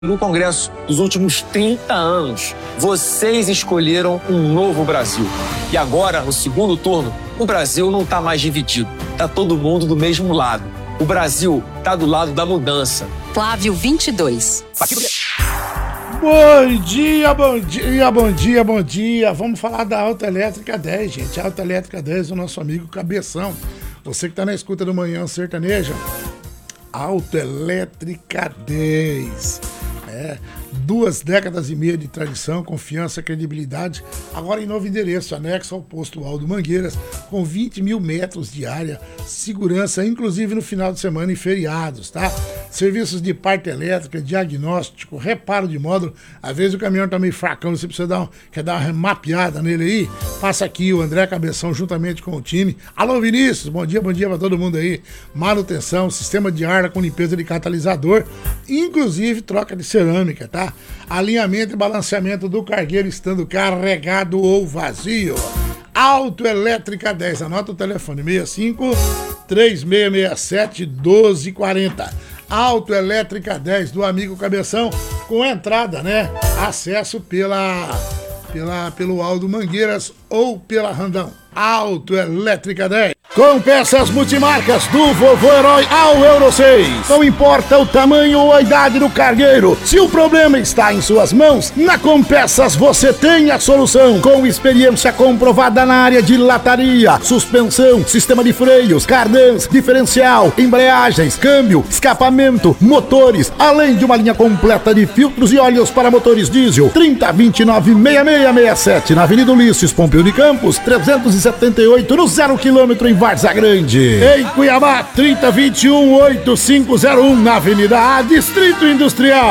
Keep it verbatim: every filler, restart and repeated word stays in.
No Congresso dos últimos trinta anos, vocês escolheram um novo Brasil. E agora, no segundo turno, o Brasil não está mais dividido. Está todo mundo do mesmo lado. O Brasil está do lado da mudança. Flávio vinte e dois. Bom dia, bom dia, bom dia, bom dia. Vamos falar da Autoelétrica dez, gente. A Autoelétrica dez, o nosso amigo Cabeção. Você que está na escuta do Manhã Sertaneja. Autoelétrica dez. É, duas décadas e meia de tradição, confiança, credibilidade. Agora em novo endereço, anexo ao posto Aldo Mangueiras, com vinte mil metros de área, segurança, inclusive no final de semana e feriados, tá? Serviços de parte elétrica, diagnóstico, reparo de módulo. Às vezes o caminhão tá meio fracão, você precisa dar um, quer dar uma mapeada nele aí? Passa aqui o André Cabeção juntamente com o time. Alô Vinícius, bom dia, bom dia pra todo mundo aí. Manutenção, sistema de ar com limpeza de catalisador, inclusive troca de cerâmica, tá? Alinhamento e balanceamento do cargueiro estando carregado ou vazio. Autoelétrica dez, anota o telefone seis cinco, três seis seis sete, um dois quatro zero. Autoelétrica dez do amigo Cabeção, com entrada, né? Acesso pela, pela, pelo Aldo Mangueiras ou pela Randão. Autoelétrica dez. Com peças multimarcas do Vovô Herói ao Euro seis. Não importa o tamanho ou a idade do cargueiro, se o problema está em suas mãos, na Compeças você tem a solução. Com experiência comprovada na área de lataria, suspensão, sistema de freios, cardãs, diferencial, embreagens, câmbio, escapamento, motores, além de uma linha completa de filtros e óleos para motores diesel. trinta, vinte e nove, sessenta e seis sessenta e sete na Avenida Ulisses Pompeu de Campos, trezentos e setenta e oito no zero quilômetro em Várzea Grande. Em Cuiabá, trinta, vinte e um, oitenta e cinco zero um na Avenida A, Distrito Industrial.